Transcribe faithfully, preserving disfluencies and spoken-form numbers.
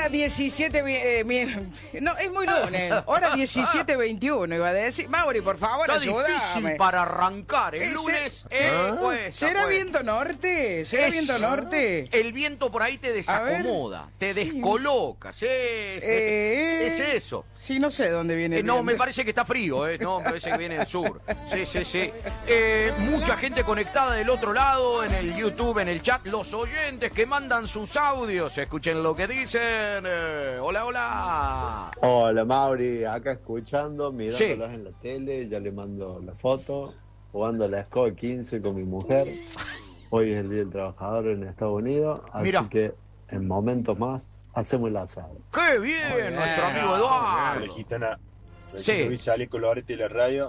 Hora diecisiete, eh, mi, no, es muy lunes. Hora diecisiete veintiuno, iba a decir. Mauri, por favor, Está ayúdame. difícil para arrancar el Eh, lunes. se- eh, se- cuesta, ¿Será cuesta. viento norte? ¿Será Es- viento norte? El viento por ahí te desacomoda, te Sí. descoloca. Sí, sí, Eh, es eso. Sí, no sé dónde viene Eh, el no, me viento. parece que está frío, ¿eh? No, me parece que viene del sur. Sí, sí, sí. Eh, mucha gente conectada del otro lado, en el YouTube, en el chat. Los oyentes que mandan sus audios. Escuchen lo que dicen. Eh, hola, hola. Hola Mauri, acá escuchando, mirándolos Sí. en la tele, ya le mando la foto, jugando a la Scope quince con mi mujer. Hoy es el Día del Trabajador en Estados Unidos, así Mira. que en momentos más hacemos el asado. ¡Qué bien, bien. nuestro amigo La Eduardo! gitana. Sí. Sí. Vi salir con Loretti y la radio